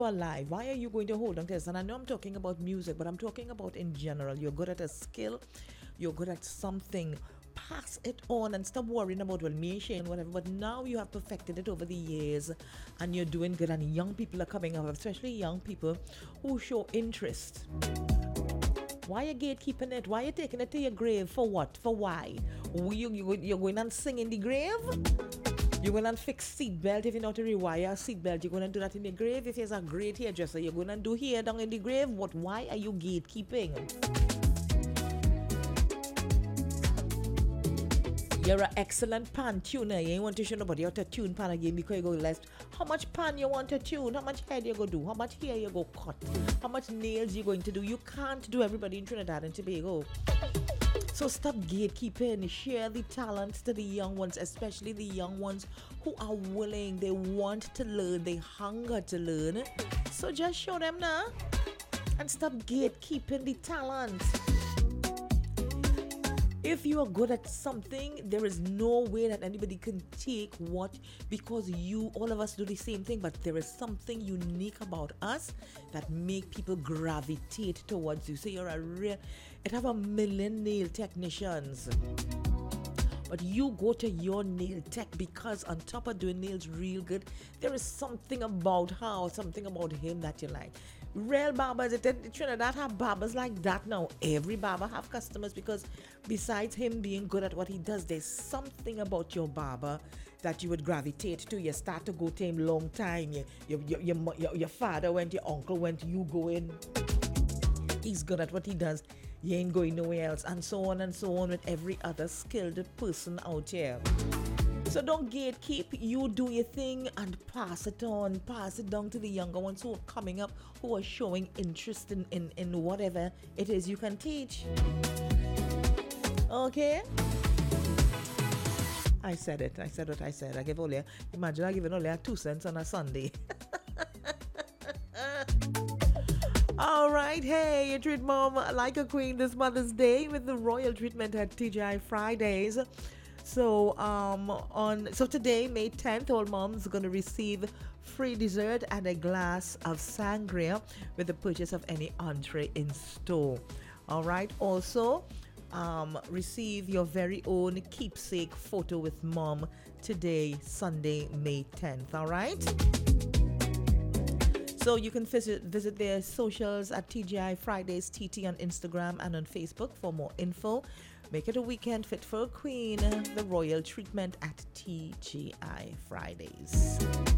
alive, why are you going to hold on to this? And I know I'm talking about music, but I'm talking about in general. You're good at a skill, you're good at something. Pass it on and stop worrying about, well, me, Shane, whatever. But now you have perfected it over the years and you're doing good, and young people are coming up, especially young people who show interest. Why are you gatekeeping it? Why are you taking it to your grave? For what? For why? You're going and sing in the grave? You're going to fix seatbelt if you know how to rewire a seatbelt. You're going to do that in the grave. If there's a great hairdresser, you're going to do hair down in the grave. What? Why are you gatekeeping? You're an excellent pan tuner. You ain't want to show nobody how to tune pan again because you go left. How much pan you want to tune? How much head you go do? How much hair you go cut? How much nails you going to do? You can't do everybody in Trinidad and Tobago. So stop gatekeeping. Share the talents to the young ones, especially the young ones who are willing. They want to learn. They hunger to learn. So just show them now. And stop gatekeeping the talents. If you are good at something, there is no way that anybody can take what, because all of us do the same thing, but there is something unique about us that make people gravitate towards you. So you're it have a million nail technicians, but you go to your nail tech because on top of doing nails real good, there is something about her or something about him that you like. Real barbers, Trinidad have barbers like that now. Every barber have customers because besides him being good at what he does, there's something about your barber that you would gravitate to. You start to go to him long time. Your father went, your uncle went, you go in. He's good at what he does. You ain't going nowhere else, and so on with every other skilled person out here. So don't gatekeep. You do your thing and pass it on. Pass it down to the younger ones who are coming up, who are showing interest in whatever it is you can teach. Okay? I said it. I said what I said. Imagine I giving only 2 cents on a Sunday. All right, hey, you treat mom like a queen this Mother's Day with the royal treatment at TGI Fridays. So today, May 10th, all moms are going to receive free dessert and a glass of sangria with the purchase of any entree in store. All right, also receive your very own keepsake photo with mom today, Sunday, May 10th. All right. So you can visit their socials at TGI Fridays TT on Instagram and on Facebook for more info. Make it a weekend fit for a queen. The royal treatment at TGI Fridays.